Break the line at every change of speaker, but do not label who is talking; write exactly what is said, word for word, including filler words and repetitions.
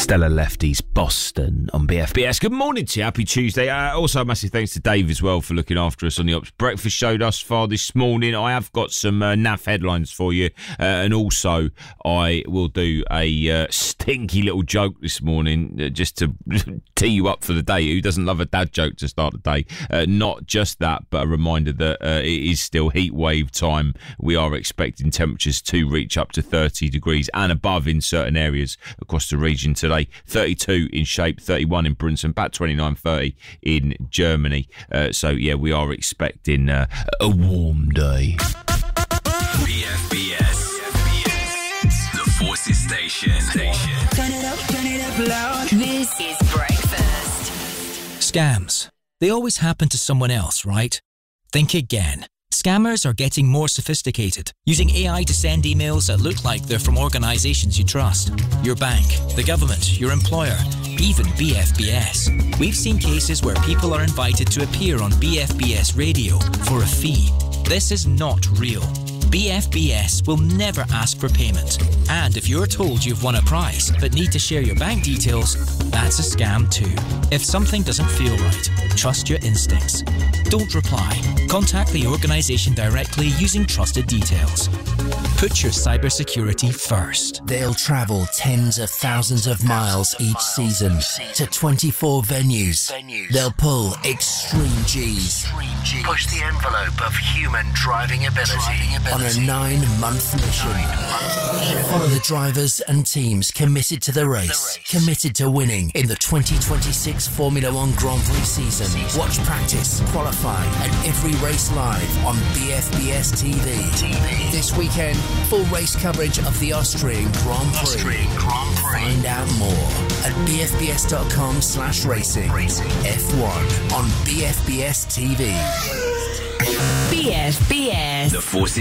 Stella Lefty's Boston on B F B S. Good morning to you. Happy Tuesday. Uh, also, massive thanks to Dave as well for looking after us on the Ops Breakfast Show thus far this morning. I have got some uh, naff headlines for you, uh, and also I will do a uh, stinky little joke this morning uh, just to tee you up for the day. Who doesn't love a dad joke to start the day? Uh, not just that, but a reminder that uh, it is still heat wave time. We are expecting temperatures to reach up to thirty degrees and above in certain areas across the region today. thirty-two in Shape, thirty-one in Brunson, about twenty-nine, thirty in Germany. Uh, so, yeah, we are expecting uh, a warm day.
B F B S, the Forces Station. Station.
Turn it up, turn it up loud.
This is Breakfast.
Scams. They always happen to someone else, right? Think again. Scammers are getting more sophisticated, using A I to send emails that look like they're from organisations you trust. Your bank, the government, your employer, even B F B S. We've seen cases where people are invited to appear on B F B S radio for a fee. This is not real. B F B S will never ask for payment. And if you're told you've won a prize but need to share your bank details, that's a scam too. If something doesn't feel right, trust your instincts. Don't reply. Contact the organisation directly using trusted details. Put your cybersecurity first.
They'll travel tens of thousands of miles each season to twenty-four venues. They'll pull extreme G's, push the envelope of human driving ability on a nine-month mission. Follow the drivers and teams committed to the race, committed to winning in the twenty twenty-six Formula One Grand Prix season. Watch practice, qualify, and every race live on B F B S T V. This weekend, full race coverage of the Austrian Grand Prix. Find out more at bfbs.com slash racing. F one on B F B S T V.
B F B S.
The Forces